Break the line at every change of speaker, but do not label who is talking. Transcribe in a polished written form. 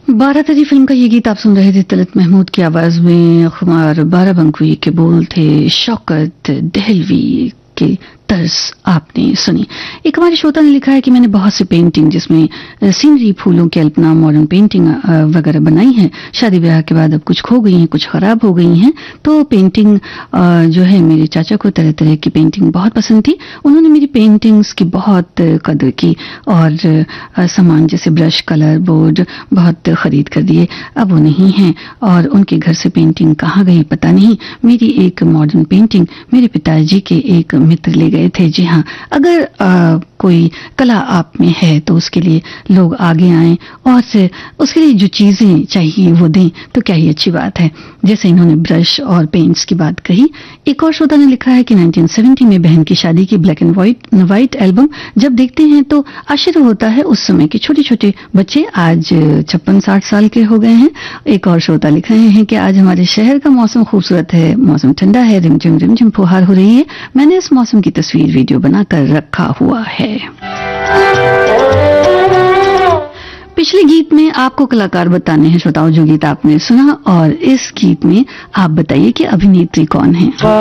बारादरी film का ये गीत आप सुन रहे थे तलत महमूद की आवाज में। खुमार बाराबंकुई के बोल थे, शौकत दहलवी के तर्ज आपने सुनी। एक हमारे श्रोता ने लिखा है कि मैंने बहुत सी पेंटिंग जिसमें सीनरी, फूलों की अल्पना, मॉडर्न पेंटिंग वगैरह बनाई है। शादी ब्याह के बाद अब कुछ खो गई हैं, कुछ खराब हो गई हैं। तो पेंटिंग जो है, मेरे चाचा को तरह तरह की पेंटिंग बहुत पसंद थी। उन्होंने मेरी पेंटिंग्स की बहुत कदर की और सामान जैसे ब्रश, कलर, बोर्ड बहुत खरीद कर दिए। अब वो नहीं है और उनके घर से पेंटिंग कहाँ गई पता नहीं। मेरी एक मॉडर्न पेंटिंग मेरे पिताजी के एक मित्र ले गए थे। जी हाँ, अगर कोई कला आप में है तो उसके लिए लोग आगे आएं और उसके लिए जो चीजें चाहिए वो दें, तो क्या ही अच्छी बात है। जैसे इन्होंने ब्रश और पेंट्स की बात कही। एक और श्रोता ने लिखा है कि 1970 में बहन की शादी की ब्लैक एंड व्हाइट एल्बम जब देखते हैं तो आश्चर्य होता है। उस समय के छोटे छोटे बच्चे आज 56-60 साल के हो गए हैं। एक और श्रोता लिख रहे हैं कि आज हमारे शहर का मौसम खूबसूरत है, मौसम ठंडा है, रिमझिम फुहार हो रही है। मैंने इस मौसम की तस्वीर वीडियो बनाकर रखा हुआ है। पिछले गीत में आपको कलाकार बताने हैं श्रोताओं जो गीत आपने सुना, और इस गीत में आप बताइए कि अभिनेत्री कौन है।